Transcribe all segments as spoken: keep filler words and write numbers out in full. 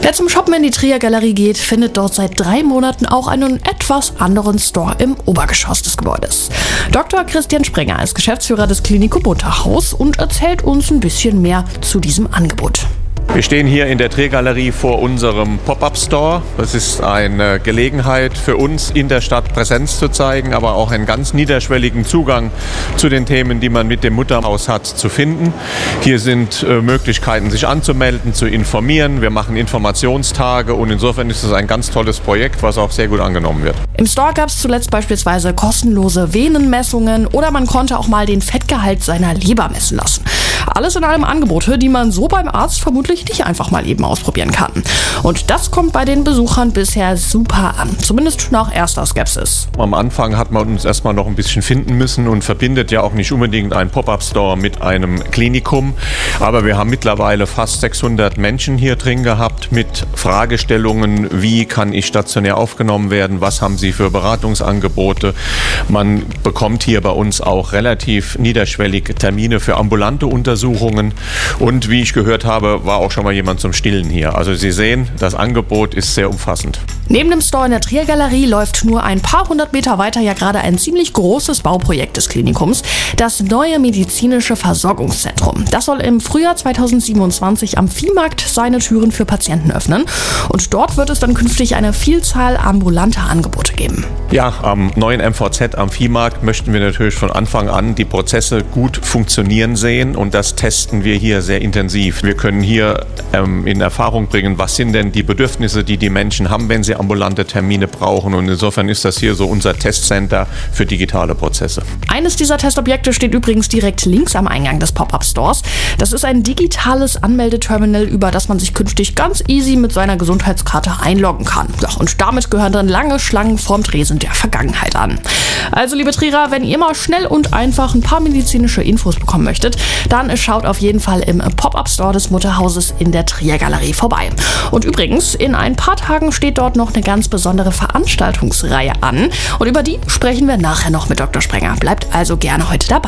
Wer zum Shoppen in die Trier Galerie geht, findet dort seit drei Monaten auch einen etwas anderen Store im Obergeschoss des Gebäudes. Doktor Christian Sprenger ist Geschäftsführer des Klinikum Mutterhaus und erzählt uns ein bisschen mehr zu diesem Angebot. Wir stehen hier in der Trier Galerie vor unserem Pop-up-Store. Das ist eine Gelegenheit für uns, in der Stadt Präsenz zu zeigen, aber auch einen ganz niederschwelligen Zugang zu den Themen, die man mit dem Mutterhaus hat, zu finden. Hier sind äh, Möglichkeiten, sich anzumelden, zu informieren. Wir machen Informationstage und insofern ist es ein ganz tolles Projekt, was auch sehr gut angenommen wird. Im Store gab es zuletzt beispielsweise kostenlose Venenmessungen oder man konnte auch mal den Fettgehalt seiner Leber messen lassen. Alles in allem Angebote, die man so beim Arzt vermutlich nicht einfach mal eben ausprobieren kann. Und das kommt bei den Besuchern bisher super an, zumindest nach erster Skepsis. Am Anfang hat man uns erstmal noch ein bisschen finden müssen und verbindet ja auch nicht unbedingt einen Pop-up-Store mit einem Klinikum. Aber wir haben mittlerweile fast sechshundert Menschen hier drin gehabt mit Fragestellungen, wie kann ich stationär aufgenommen werden, was haben Sie für Beratungsangebote. Man bekommt hier bei uns auch relativ niederschwellig Termine für ambulante Untersuchungen und wie ich gehört habe, war auch schon mal jemand zum Stillen hier. Also Sie sehen, das Angebot ist sehr umfassend. Neben dem Store in der Trier Galerie läuft nur ein paar hundert Meter weiter ja gerade ein ziemlich großes Bauprojekt des Klinikums, das neue medizinische Versorgungszentrum. Das soll im Frühjahr zweitausendsiebenundzwanzig am Viehmarkt seine Türen für Patienten öffnen und dort wird es dann künftig eine Vielzahl ambulanter Angebote geben. Ja, am neuen M V Z am Viehmarkt möchten wir natürlich von Anfang an die Prozesse gut funktionieren sehen und das testen wir hier sehr intensiv. Wir können hier ähm, in Erfahrung bringen, was sind denn die Bedürfnisse, die die Menschen haben, wenn sie ambulante Termine brauchen und insofern ist das hier so unser Testcenter für digitale Prozesse. Eines dieser Testobjekte steht übrigens direkt links am Eingang des Pop-up-Stores. Das ist ein digitales Anmeldeterminal, über das man sich künftig ganz easy mit seiner Gesundheitskarte einloggen kann. Ja, und damit gehören dann lange Schlangen vorm Tresen der Vergangenheit an. Also liebe Trierer, wenn ihr mal schnell und einfach ein paar medizinische Infos bekommen möchtet, dann schaut auf jeden Fall im Pop-up-Store des Mutterhauses in der Trier Galerie vorbei. Und übrigens, in ein paar Tagen steht dort noch eine ganz besondere Veranstaltungsreihe an und über die sprechen wir nachher noch mit Doktor Sprenger. Bleibt also gerne heute dabei.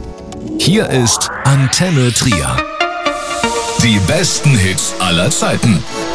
Hier ist Antenne Trier. Die besten Hits aller Zeiten.